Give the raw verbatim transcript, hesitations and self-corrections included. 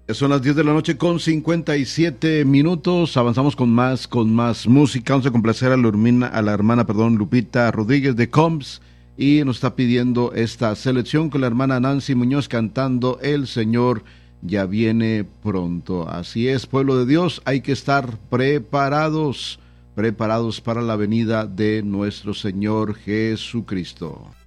Son las diez de la noche con cincuenta y siete minutos. Avanzamos con más, con más música. Vamos a complacer a la hermana, a la hermana, perdón, Lupita Rodríguez de Combs, y nos está pidiendo esta selección con la hermana Nancy Muñoz cantando El Señor ya viene pronto. Así es, pueblo de Dios, hay que estar preparados, preparados para la venida de nuestro Señor Jesucristo.